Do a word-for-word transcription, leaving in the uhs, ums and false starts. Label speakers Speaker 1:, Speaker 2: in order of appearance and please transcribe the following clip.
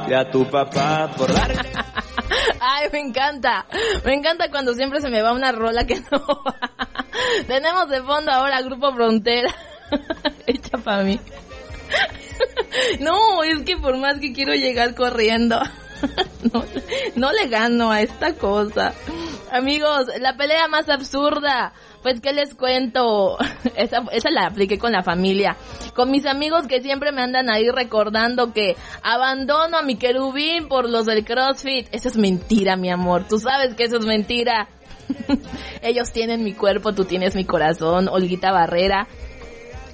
Speaker 1: y a tu papá por dar...
Speaker 2: Ay, me encanta, me encanta cuando siempre se me va una rola que no va. Tenemos de fondo ahora Grupo Frontera, hecha para mí. No, es que por más que quiero llegar corriendo, no, no le gano a esta cosa. Amigos, la pelea más absurda, pues qué les cuento, esa, esa la apliqué con la familia, con mis amigos que siempre me andan ahí recordando que abandono a mi querubín por los del CrossFit. Eso es mentira, mi amor, tú sabes que eso es mentira. Ellos tienen mi cuerpo, tú tienes mi corazón, Olguita Barrera.